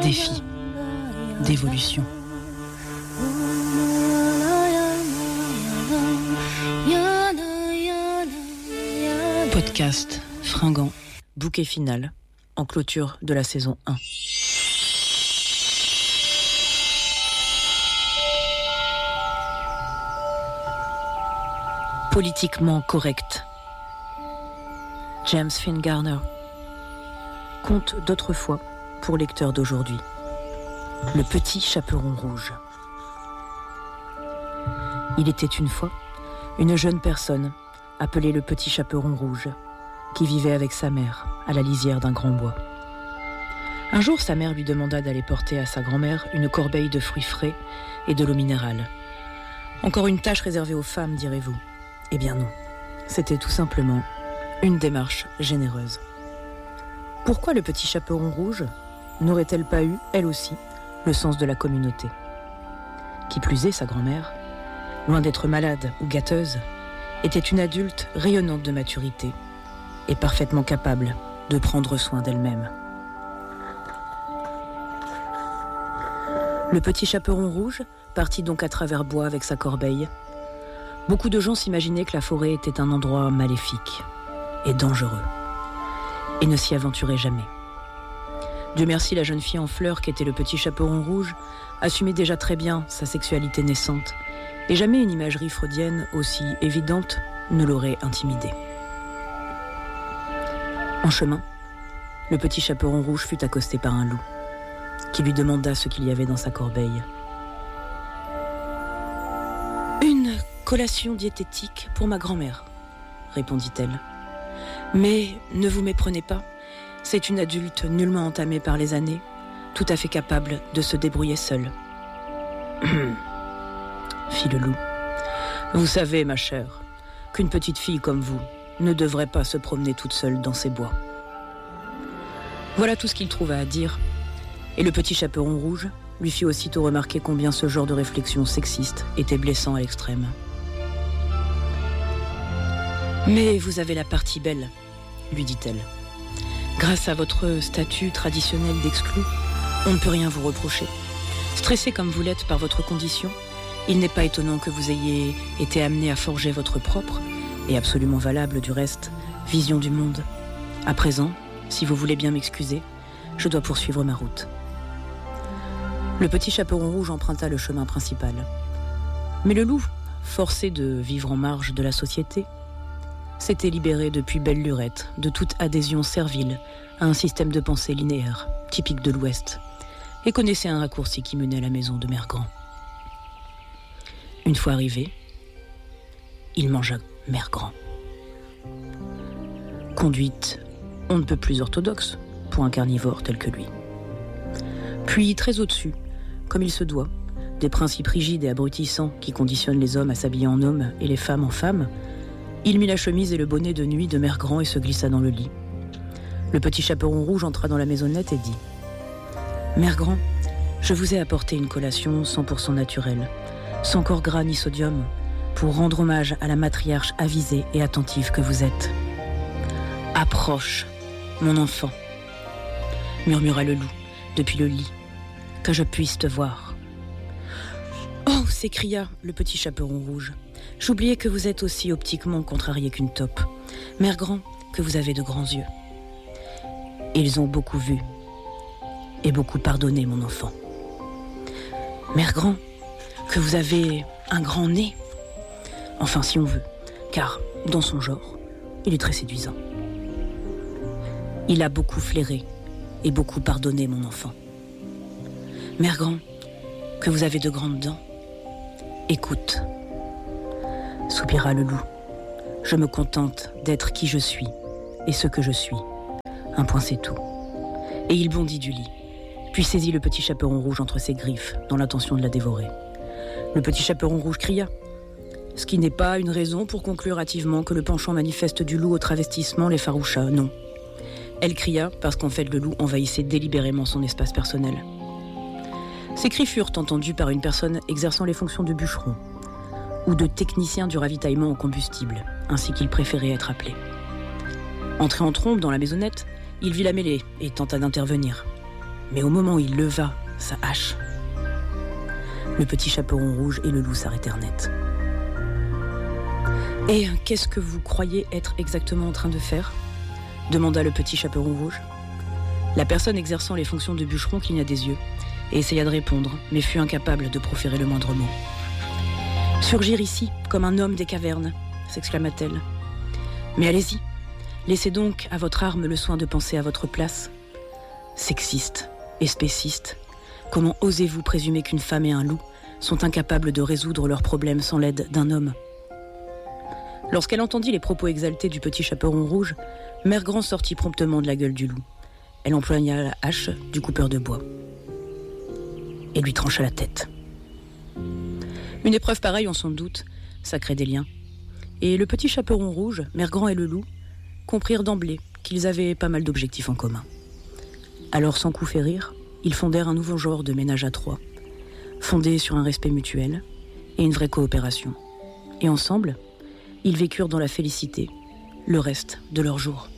défi, d'évolution. Podcast fringant, bouquet final, en clôture de la saison 1. Politiquement correct. James Finn Garner. Conte d'autrefois pour lecteurs d'aujourd'hui. Le petit chaperon rouge. Il était une fois une jeune personne appelée le petit chaperon rouge qui vivait avec sa mère à la lisière d'un grand bois. Un jour, sa mère lui demanda d'aller porter à sa grand-mère une corbeille de fruits frais et de l'eau minérale. Encore une tâche réservée aux femmes, direz-vous ? Eh bien non, c'était tout simplement une démarche généreuse. Pourquoi le petit chaperon rouge n'aurait-elle pas eu, elle aussi, le sens de la communauté ? Qui plus est, sa grand-mère, loin d'être malade ou gâteuse, était une adulte rayonnante de maturité et parfaitement capable de prendre soin d'elle-même. Le petit chaperon rouge partit donc à travers bois avec sa corbeille. Beaucoup de gens s'imaginaient que la forêt était un endroit maléfique et dangereux, et ne s'y aventuraient jamais. Dieu merci, la jeune fille en fleurs qu'était le petit chaperon rouge assumait déjà très bien sa sexualité naissante, et jamais une imagerie freudienne aussi évidente ne l'aurait intimidée. En chemin, le petit chaperon rouge fut accosté par un loup, qui lui demanda ce qu'il y avait dans sa corbeille. Une collation diététique pour ma grand-mère, répondit-elle. Mais ne vous méprenez pas, c'est une adulte nullement entamée par les années, tout à fait capable de se débrouiller seule. Fit le loup. Vous savez, ma chère, qu'une petite fille comme vous ne devrait pas se promener toute seule dans ces bois. Voilà tout ce qu'il trouva à dire, et le petit chaperon rouge lui fit aussitôt remarquer combien ce genre de réflexion sexiste était blessant à l'extrême. Mais vous avez la partie belle, lui dit-elle. Grâce à votre statut traditionnel d'exclu, on ne peut rien vous reprocher. Stressé comme vous l'êtes par votre condition, il n'est pas étonnant que vous ayez été amené à forger votre propre, et absolument valable du reste, vision du monde. À présent, si vous voulez bien m'excuser, je dois poursuivre ma route. Le petit chaperon rouge emprunta le chemin principal. Mais le loup, forcé de vivre en marge de la société, s'était libéré depuis belle lurette de toute adhésion servile à un système de pensée linéaire, typique de l'Ouest, et connaissait un raccourci qui menait à la maison de Mère Grand. Une fois arrivé, il mangea Mère Grand. Conduite on ne peut plus orthodoxe pour un carnivore tel que lui. Puis, très au-dessus, comme il se doit, des principes rigides et abrutissants qui conditionnent les hommes à s'habiller en hommes et les femmes en femmes, il mit la chemise et le bonnet de nuit de Mère Grand et se glissa dans le lit. Le petit chaperon rouge entra dans la maisonnette et dit « Mère Grand, je vous ai apporté une collation 100% naturelle, sans corps gras ni sodium, pour rendre hommage à la matriarche avisée et attentive que vous êtes. » « Approche, mon enfant, murmura le loup depuis le lit, que je puisse te voir. Oh, s'écria le petit chaperon rouge. J'oubliais que vous êtes aussi optiquement contrarié qu'une taupe. Mère Grand, que vous avez de grands yeux. Ils ont beaucoup vu et beaucoup pardonné, mon enfant. Mère Grand, que vous avez un grand nez. Enfin, si on veut, car, dans son genre, il est très séduisant. Il a beaucoup flairé et beaucoup pardonné, mon enfant. Mère Grand, que vous avez de grandes dents. Écoute, soupira le loup. Je me contente d'être qui je suis et ce que je suis. Un point, c'est tout. Et il bondit du lit, puis saisit le petit chaperon rouge entre ses griffes, dans l'intention de la dévorer. Le petit chaperon rouge cria, ce qui n'est pas une raison pour conclure hâtivement que le penchant manifeste du loup au travestissement l'effaroucha, non. Elle cria parce qu'en fait le loup envahissait délibérément son espace personnel. Ces cris furent entendus par une personne exerçant les fonctions de bûcheron ou de technicien du ravitaillement en combustible, ainsi qu'il préférait être appelé. Entré en trombe dans la maisonnette, il vit la mêlée et tenta d'intervenir. mais au moment où il leva sa hache, le petit chaperon rouge et le loup s'arrêtèrent net. « Et qu'est-ce que vous croyez être exactement en train de faire ?» demanda le petit chaperon rouge. La personne exerçant les fonctions de bûcheron cligna des yeux et essaya de répondre, mais fut incapable de proférer le moindre mot. « Surgir ici, comme un homme des cavernes !» s'exclama-t-elle. « Mais allez-y, laissez donc à votre arme le soin de penser à votre place. Sexiste et spéciste, comment osez-vous présumer qu'une femme et un loup sont incapables de résoudre leurs problèmes sans l'aide d'un homme ?» Lorsqu'elle entendit les propos exaltés du petit chaperon rouge, Mère Grand sortit promptement de la gueule du loup. Elle empoigna la hache du coupeur de bois et lui trancha la tête. Une épreuve pareille, on s'en doute, ça crée des liens. Et le petit chaperon rouge, Mère Grand et le loup, comprirent d'emblée qu'ils avaient pas mal d'objectifs en commun. Alors, sans coup férir, ils fondèrent un nouveau genre de ménage à trois, fondé sur un respect mutuel et une vraie coopération. Et ensemble, ils vécurent dans la félicité le reste de leurs jours.